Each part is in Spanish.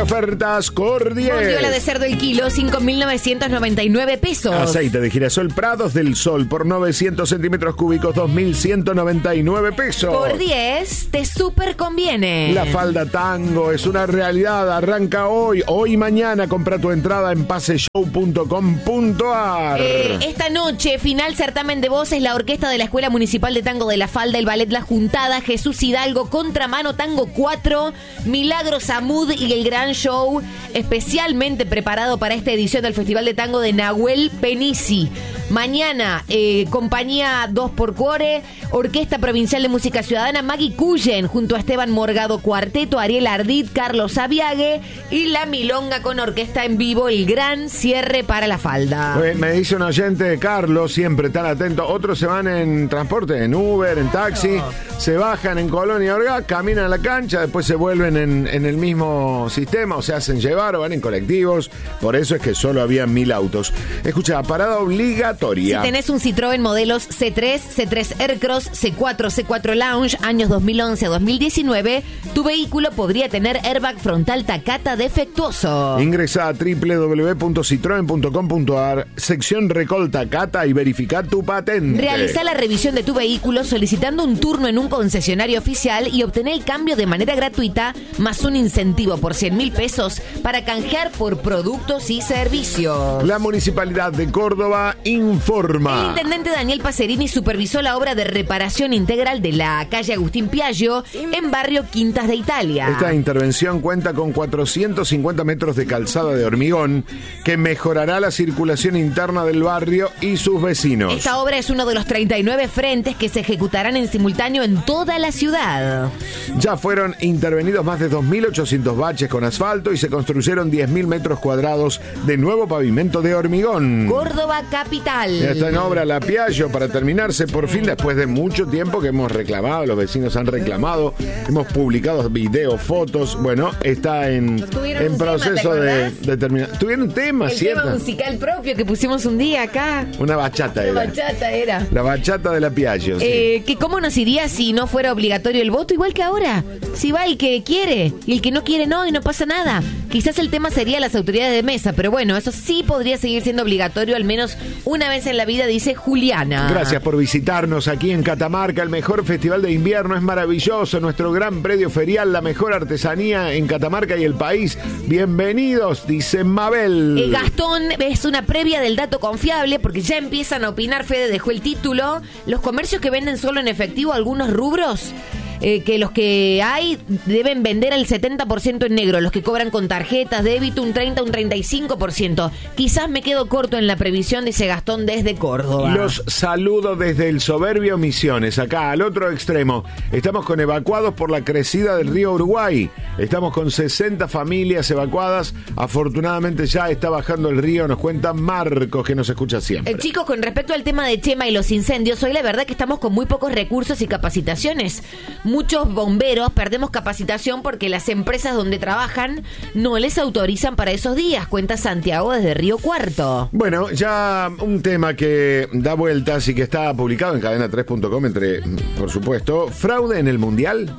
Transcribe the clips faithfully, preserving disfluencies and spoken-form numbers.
ofertas Cordies. Bondiola de cerdo el kilo, cinco mil novecientos noventa y nueve pesos. Aceite de girasol Prados del Sol por novecientos centímetros cúbicos, dos mil ciento noventa y nueve pesos. Cordies te súper conviene. La falda tango es una realidad. Arranca hoy, hoy y mañana. Compra tu entrada en pase show punto com punto a r. Eh, esta noche, final certamen de voces, la orquesta de la Escuela Municipal de Tango de la Falda, el ballet La Juntada, Jesús Hidalgo, Contramano Tango cuatro, Milagros Amud y el gran show especialmente preparado para esta edición del Festival de Tango de Nahuel Penisi. Mañana, eh, compañía dos por Cuore, Orquesta Provincial de Música Ciudadana, Maggie Cullen, junto a Esteban Morgado Cuarteto, Ariel Ardit, Carlos Aviague y La Milonga con orquesta en vivo, el gran cierre para la Falda. Me dice un oyente, Carlos, siempre tan atento. Otros se van en transporte, en Uber, en taxi, oh. se bajan en Colonia Orgaz, caminan a la cancha, después se vuelven en, en el mismo sistema, o se hacen llevar o van en colectivos. Por eso es que solo había mil autos. Escucha, parada obligatoria. Si tenés un Citroën modelos C tres, C tres Aircross, C cuatro, C cuatro Lounge, años dos mil once a dos mil diecinueve, tu vehículo podría tener airbag frontal Takata defectuoso. Ingresa a doble u doble u doble u punto citroen punto com punto a r, sección Recol Takata y verifica tu patente. Realiza la revisión de tu vehículo solicitando un turno en un concesionario oficial y obtener el cambio de manera gratuita, más un incentivo por cien mil pesos para canjear por productos y servicios. La Municipalidad de Córdoba informa. El intendente Daniel Pacerini supervisó la obra de reparación integral de la calle Agustín Piaggio en barrio Quintas de Italia. Esta intervención cuenta con cuatrocientos cincuenta metros de calzada de hormigón que mejorará la circulación interna del barrio y sus vecinos. Esta obra es uno de los treinta y nueve frentes que se ejecutarán en simultáneo en toda la ciudad. Ya fueron intervenidos más de dos mil ochocientos baches con asfalto y se construyeron diez mil metros cuadrados de nuevo pavimento de hormigón. Córdoba capital. Ya está en obra la Piaggio para terminarse por fin después de mucho tiempo que hemos reclamado, los vecinos han reclamado, hemos publicado videos, fotos, bueno, está en, en proceso tema, de, de terminar. Tuvieron un tema, el ¿cierto? tema musical propio que pusimos un día acá. Una bachata Una era. bachata era. La bachata de la Piaggio, sí. Eh, que cómo nos iría si no fuera obligatorio el voto, igual que ahora. Si va el que quiere y el que no quiere no, y no pasa nada. Quizás el tema sería las autoridades de mesa, pero bueno, eso sí podría seguir siendo obligatorio al menos una vez en la vida, dice Juliana. Gracias por visitarnos aquí en Catamarca. El mejor festival de invierno es maravilloso. Nuestro gran predio ferial, la mejor artesanía en Catamarca y el país. Bienvenidos, dice Mabel. El Gastón es una previa del dato confiable porque ya empiezan a opinar. Fede dejó el título. Los comercios que venden solo en efectivo algunos rubros. Eh, que los que hay deben vender el setenta por ciento en negro, los que cobran con tarjetas, débito un treinta, un treinta y cinco por ciento. Quizás me quedo corto en la previsión, dice Gastón desde Córdoba. Los saludo desde el soberbio Misiones, acá al otro extremo. Estamos con evacuados por la crecida del río Uruguay. Estamos con sesenta familias evacuadas. Afortunadamente ya está bajando el río, nos cuenta Marcos, que nos escucha siempre. Eh, chicos, con respecto al tema de Chema y los incendios, hoy la verdad que estamos con muy pocos recursos y capacitaciones. Muchos bomberos perdemos capacitación porque las empresas donde trabajan no les autorizan para esos días, cuenta Santiago desde Río Cuarto. Bueno, ya un tema que da vueltas y que está publicado en cadena tres punto com, entre, por supuesto, fraude en el Mundial.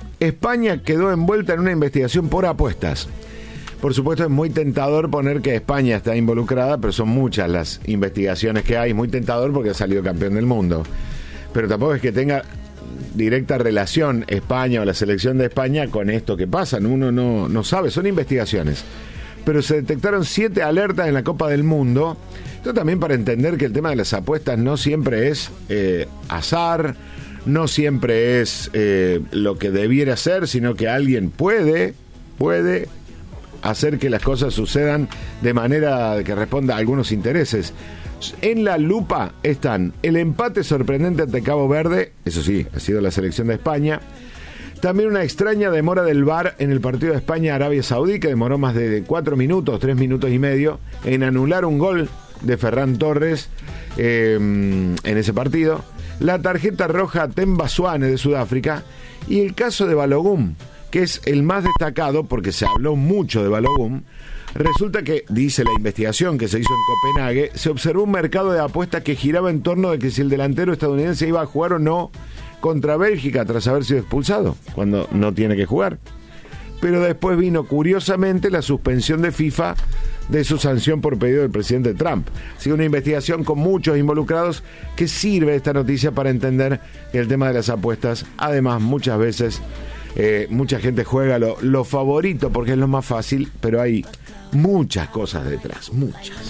España quedó envuelta en una investigación por apuestas. Por supuesto es muy tentador poner que España está involucrada, pero son muchas las investigaciones que hay. Muy tentador porque ha salido campeón del mundo. Pero tampoco es que tenga directa relación España o la selección de España con esto que pasa. Uno no, no sabe, son investigaciones. Pero se detectaron siete alertas en la Copa del Mundo. Esto también para entender que el tema de las apuestas no siempre es eh, azar, no siempre es eh, lo que debiera ser, sino que alguien puede, puede hacer que las cosas sucedan de manera que responda a algunos intereses. En la lupa están el empate sorprendente ante Cabo Verde, eso sí, ha sido la selección de España. También una extraña demora del V A R en el partido de España-Arabia Saudí, que demoró más de cuatro minutos, tres minutos y medio, en anular un gol de Ferran Torres eh, en ese partido. La tarjeta roja a Themba Zwane de Sudáfrica y el caso de Balogun, que es el más destacado porque se habló mucho de Balogun. Resulta que, dice la investigación que se hizo en Copenhague, se observó un mercado de apuestas que giraba en torno de que si el delantero estadounidense iba a jugar o no contra Bélgica tras haber sido expulsado, cuando no tiene que jugar. pero después vino, curiosamente, la suspensión de FIFA de su sanción por pedido del presidente Trump. Así que una investigación con muchos involucrados que sirve esta noticia para entender el tema de las apuestas. Además, muchas veces, eh, mucha gente juega lo, lo favorito porque es lo más fácil, pero hay muchas cosas detrás, muchas.